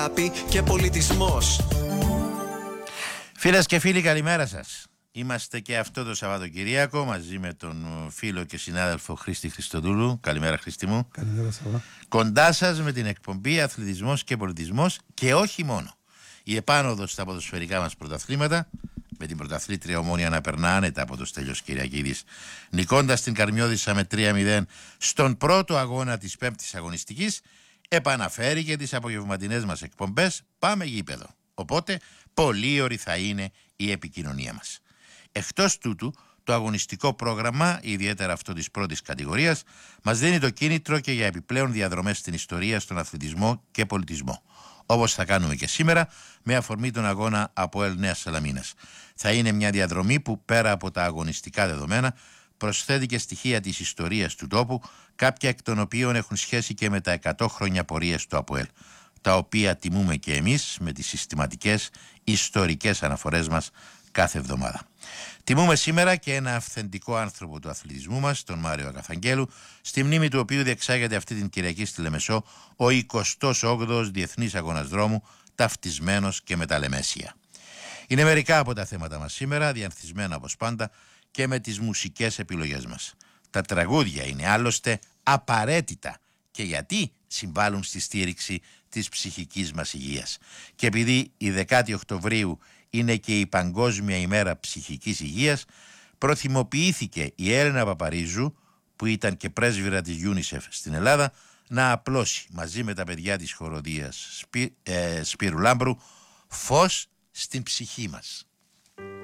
Και πολιτισμός. Φίλες και φίλοι, καλημέρα σας. Είμαστε και αυτό το Σαββατοκυριακό μαζί με τον φίλο και συνάδελφο Χρήστη Χριστοδούλου. Καλημέρα, Χρήστη μου. Καλημέρα, Σαββά. Κοντά σας με την εκπομπή Αθλητισμός και Πολιτισμός και όχι μόνο. Η επάνωδος στα ποδοσφαιρικά μας πρωταθλήματα, με την πρωταθλήτρια Ομόνια να περνά άνετα από το Στέλιος Κυριακίδης, νικώντας την Καρμιώδισσα με 3-0 στον πρώτο αγώνα της πέμπτης αγωνιστικής, επαναφέρει και τις απογευματινές μας εκπομπές «Πάμε γήπεδο». Οπότε, πολύ ωρη θα είναι η επικοινωνία μας. Εκτός τούτου, το αγωνιστικό πρόγραμμα, ιδιαίτερα αυτό της πρώτης κατηγορίας, μας δίνει το κίνητρο και για επιπλέον διαδρομές στην ιστορία, στον αθλητισμό και πολιτισμό. Όπως θα κάνουμε και σήμερα, με αφορμή τον αγώνα ΑΠΟΕΛ Νέας Σαλαμίνας. Θα είναι μια διαδρομή που πέρα από τα αγωνιστικά δεδομένα, προσθέτει και στοιχεία της ιστορίας του τόπου, κάποια εκ των οποίων έχουν σχέση και με τα 100 χρόνια πορείας του ΑΠΟΕΛ, τα οποία τιμούμε και εμείς με τις συστηματικές ιστορικές αναφορές μας κάθε εβδομάδα. Τιμούμε σήμερα και ένα αυθεντικό άνθρωπο του αθλητισμού μας, τον Μάριο Ακαθαγγέλου, στη μνήμη του οποίου διεξάγεται αυτή την Κυριακή στη Λεμεσό ο 28ος Διεθνής Αγώνας Δρόμου, ταυτισμένος και με τα Λεμέσια. Είναι μερικά από τα θέματα μας σήμερα, διανθισμένα όπως πάντα και με τις μουσικές επιλογές μας. Τα τραγούδια είναι άλλωστε απαραίτητα και γιατί συμβάλλουν στη στήριξη της ψυχικής μας υγείας. Και επειδή η 10η Οκτωβρίου είναι και η Παγκόσμια ημέρα ψυχικής υγείας, προθυμοποιήθηκε η Έλενα Παπαρίζου, που ήταν και πρέσβυρα της UNICEF στην Ελλάδα, να απλώσει μαζί με τα παιδιά της χοροδίας Σπύρου Λάμπρου φως στην ψυχή μας.